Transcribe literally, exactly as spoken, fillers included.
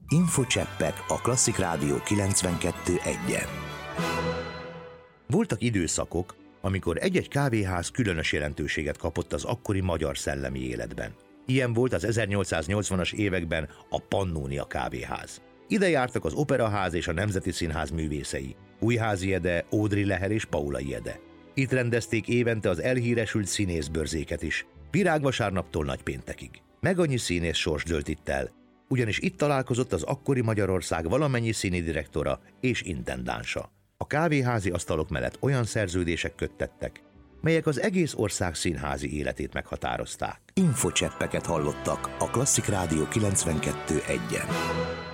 Infocseppek a Klasszik Rádió kilencvenkettő egyen. Voltak időszakok, amikor egy-egy kávéház különös jelentőséget kapott az akkori magyar szellemi életben. Ilyen volt az ezernyolcszáznyolcvanas években a Pannónia kávéház. Ide jártak az Operaház és a Nemzeti Színház művészei, Újházi Ede, Ódry Leher és Paulay Ede. Itt rendezték évente az elhíresült színészbörzéket is, virágvasárnaptól nagypéntekig. Meg annyi színész sors dőlt itt el, ugyanis itt találkozott az akkori Magyarország valamennyi színidirektora és intendánsa. A kávéházi asztalok mellett olyan szerződések köttettek, melyek az egész ország színházi életét meghatározták. Infocseppeket hallottak a Klasszik Rádió kilencvenkettő egyen.